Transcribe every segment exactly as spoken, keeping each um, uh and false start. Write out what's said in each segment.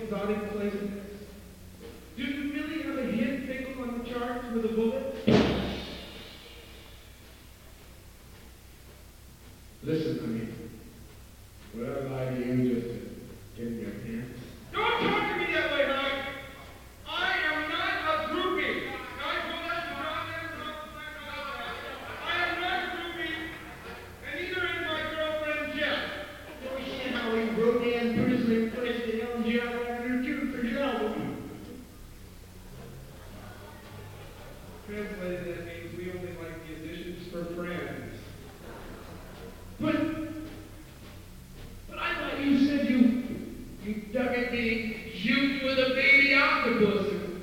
exotic places. Do you really have a hit pickle on the charts with a bullet? Listen, honey. Would I lie to you just to get in your pants? Don't talk to me that way, Mike! I am not a groupie! Now, I pull that and drop that and drop that. I am not a groupie, and neither is my girlfriend, Jeff. Oh, shit, how we broke in personally placed the L G R after two for your album. Translated, that means we only like musicians for friends. But, but I thought you said you, you dug at being cute with a baby octopus and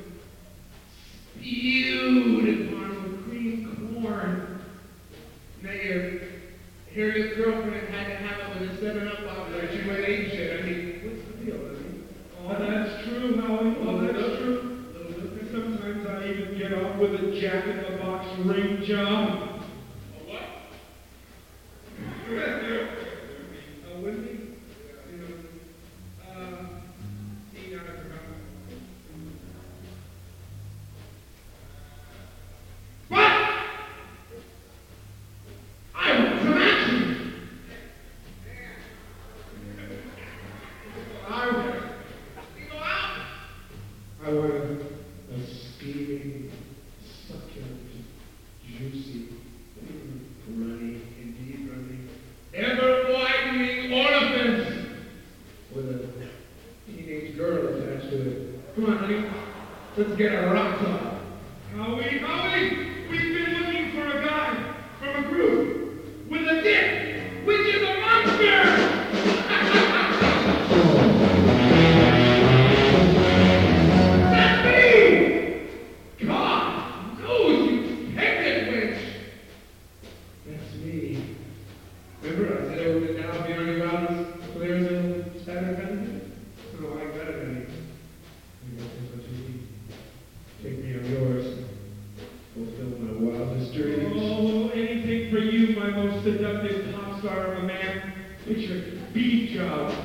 spewed it on with cream corn. Now your hairless girlfriend had to have it with a seven up operation with ain't shit. I mean, what's the deal? I mean, Oh, that's true, Howie. Oh, that's true. Sometimes I even get off with a jack-in-the-box ring job. a what? Uh, Wendy? You know, uh, Tina, I forgot. What? I want some action. I want, I want a, a steaming, succulent, juicy, runny, indeed runny, ever-widening orifice with a teenage girl attached to it. Come on, honey. Let's get a rock top. Howie, Howie! We've been looking for a guy from a group with a dick, which is a monster! That's me! God knows you pregnant witch! That's me. Remember I said I would now be on your house clear as a Saturday night? Oh, I got it, honey. You got this what you need. Take me on yours. Fulfill my wildest dreams. Oh, anything for you, my most seductive pop star of a man. Picture beat job,